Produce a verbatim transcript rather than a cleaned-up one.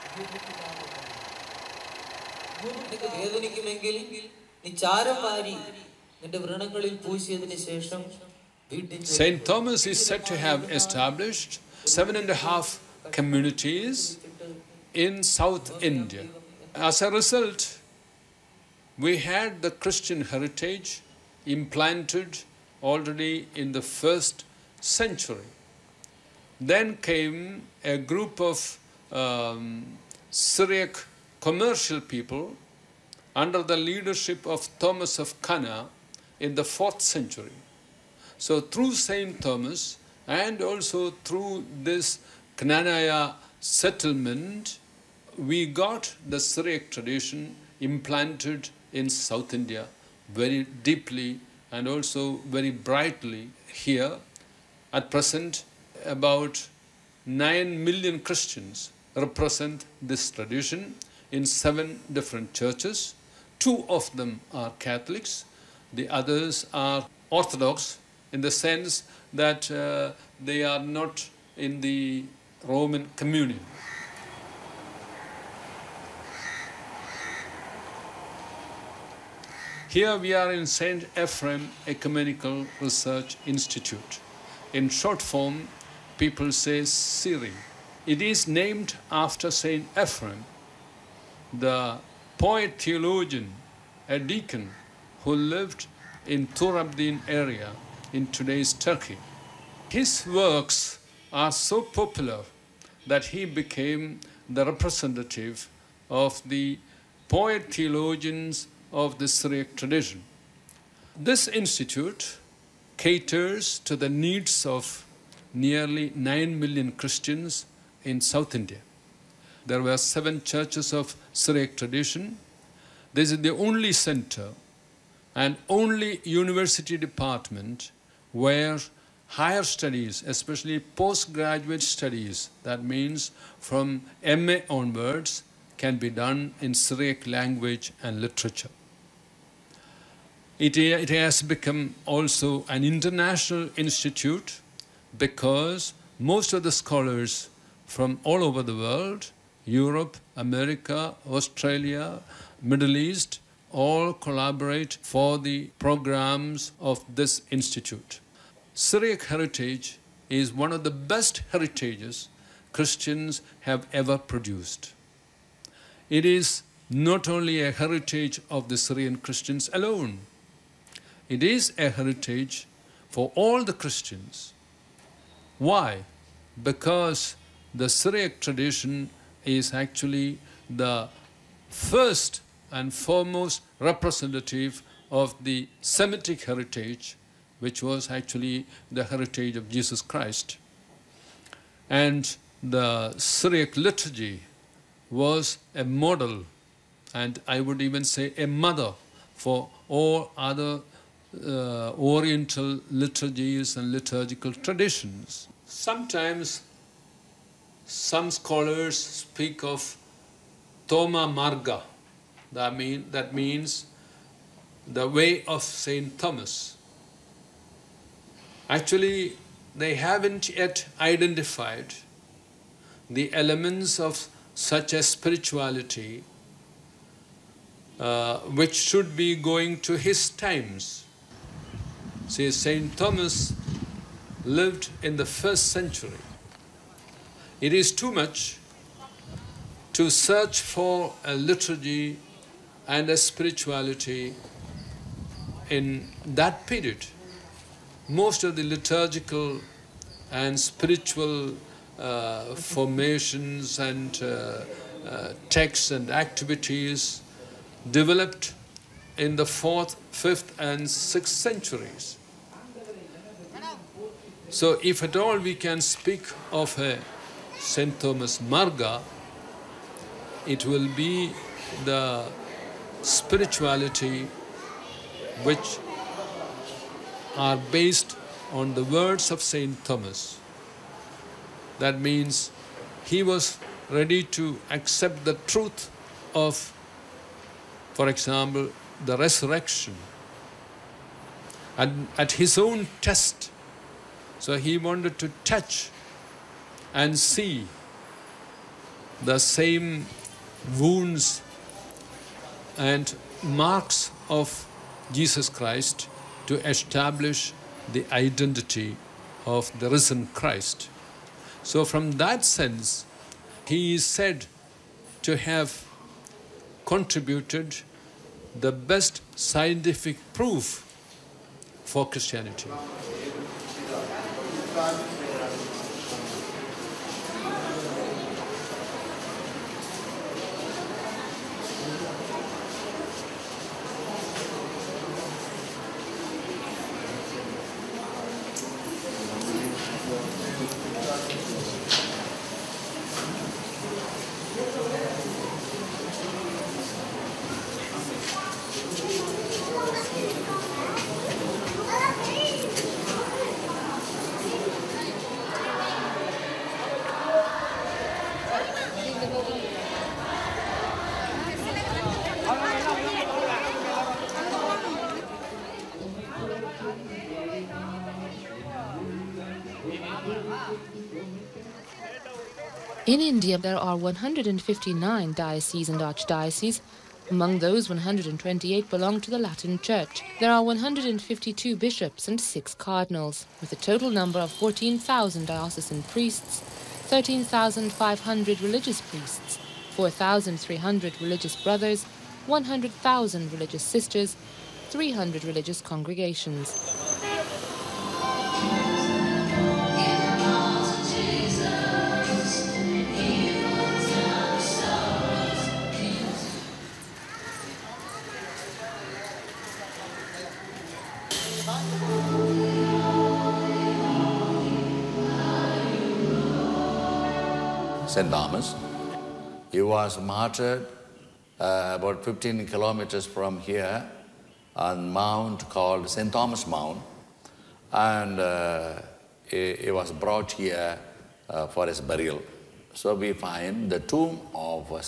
നിനക്ക് വേദനിക്കുമെങ്കിൽ നീ ചാരം വാരി നിന്റെ വ്രണങ്ങളിൽ പൂശിയതിനു ശേഷം വീട്ടിൽ. Saint Thomas is said to have established seven and a half communities in South India. As a result, we had the Christian heritage implanted already in the first century. Then came a group of um, Syriac commercial people under the leadership of Thomas of Cana in the fourth century. So through Saint Thomas and also through this Knanaya settlement, we got the Syriac tradition implanted in South India very deeply and also very brightly here. At present, about nine million Christians represent this tradition in seven different churches. Two of them are Catholics, the others are Orthodox in the sense that uh, they are not in the Roman communion. Here we are in Saint Ephrem Ecumenical Research Institute. In short form, people say S I R I. It is named after Saint Ephrem, the poet theologian, a deacon who lived in Turabdin area in today's Turkey. His works are so popular that he became the representative of the poet theologians of the Syriac tradition. This institute caters to the needs of nearly nine million Christians in South India. There were seven churches of Syriac tradition. This is the only center and only university department where higher studies, especially postgraduate studies, that means from M A onwards, can be done in Syriac language and literature. It, it has become also an international institute because most of the scholars from all over the world, Europe, America, Australia, Middle East, all collaborate for the programs of this institute. Syriac heritage is one of the best heritages Christians have ever produced. It is not only a heritage of the Syrian Christians alone, it is a heritage for all the Christians. Why? Because the Syriac tradition is actually the first and foremost representative of the Semitic heritage, which was actually the heritage of Jesus Christ. And the Syriac liturgy was a model, and I would even say a mother, for all other uh, Oriental liturgies and liturgical traditions. Sometimes some scholars speak of Thoma Marga, that, mean, that means the way of Saint Thomas. Actually, they haven't yet identified the elements of such a spirituality uh, which should be going to his times. See, Saint Thomas lived in the first century. It is too much to search for a liturgy and a spirituality in that period. Most of the liturgical and spiritual uh, formations and uh, uh, texts and activities developed in the fourth, fifth and sixth centuries. So if at all we can speak of a Saint Thomas Marga, it will be the spirituality which are based on the words of Saint Thomas. That means he was ready to accept the truth of, for example, the resurrection and at his own test. So he wanted to touch and see the same wounds and marks of Jesus Christ to establish the identity of the risen Christ. So from that sense, he is said to have contributed the best scientific proof for Christianity. In India, there are one hundred fifty-nine dioceses and archdioceses. Among those, one hundred twenty-eight belong to the Latin Church. There are one hundred fifty-two bishops and six cardinals, with a total number of fourteen thousand diocesan priests, thirteen thousand five hundred religious priests, four thousand three hundred religious brothers, one hundred thousand religious sisters, three hundred religious congregations. Saint Thomas. He was martyred uh, about fifteen kilometers from here on mount called Saint Thomas Mount, and uh, he, he was brought here uh, for his burial. So we find the tomb of